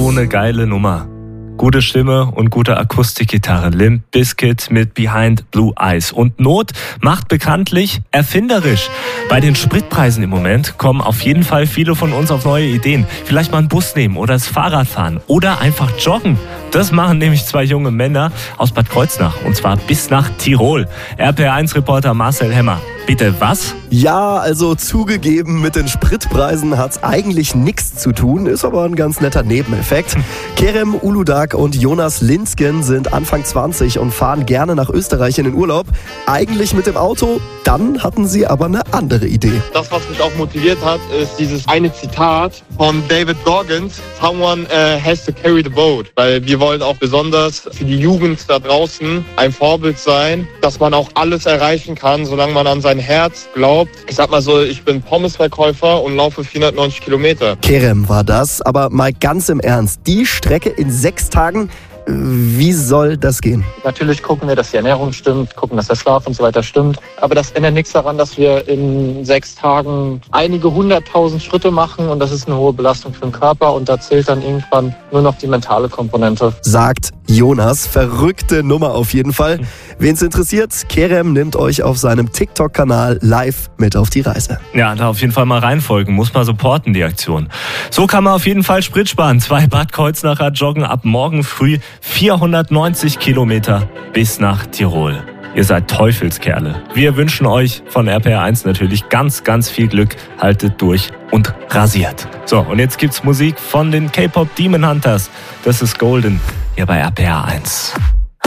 So eine geile Nummer. Gute Stimme und gute Akustikgitarre. Limp Bizkit mit Behind Blue Eyes. Und Not macht bekanntlich erfinderisch. Bei den Spritpreisen im Moment kommen auf jeden Fall viele von uns auf neue Ideen. Vielleicht mal einen Bus nehmen oder das Fahrrad fahren oder einfach joggen. Das machen nämlich 2 junge Männer aus Bad Kreuznach. Und zwar bis nach Tirol. RPR1-Reporter Marcel Hemmer. Bitte was? Ja, also zugegeben, mit den Spritpreisen hat's eigentlich nichts zu tun, ist aber ein ganz netter Nebeneffekt. Kerem Uludag und Jonas Linsken sind Anfang 20 und fahren gerne nach Österreich in den Urlaub. Eigentlich mit dem Auto, dann hatten sie aber eine andere Idee. Das, was mich auch motiviert hat, ist dieses eine Zitat von David Goggins: Someone has to carry the boat. Weil wir wollen auch besonders für die Jugend da draußen ein Vorbild sein, dass man auch alles erreichen kann, solange man an sein Herz glaubt. Ich sag mal so, ich bin Pommesverkäufer und laufe 490 Kilometer. Kerem war das, aber mal ganz im Ernst, die Strecke in 6 Tagen, wie soll das gehen? Natürlich gucken wir, dass die Ernährung stimmt, gucken, dass der Schlaf und so weiter stimmt. Aber das ändert nichts daran, dass wir in 6 Tagen einige 100.000 Schritte machen und das ist eine hohe Belastung für den Körper und da zählt dann irgendwann nur noch die mentale Komponente. Sagt Jonas. Verrückte Nummer auf jeden Fall. Wen's interessiert, Kerem nimmt euch auf seinem TikTok-Kanal live mit auf die Reise. Ja, da auf jeden Fall mal reinfolgen. Muss mal supporten, die Aktion. So kann man auf jeden Fall Sprit sparen. 2 Bad Kreuznacher joggen ab morgen früh 490 Kilometer bis nach Tirol. Ihr seid Teufelskerle. Wir wünschen euch von RPR1 natürlich ganz, ganz viel Glück. Haltet durch und rasiert. So, und jetzt gibt's Musik von den K-Pop Demon Hunters. Das ist Golden hier bei RPR1.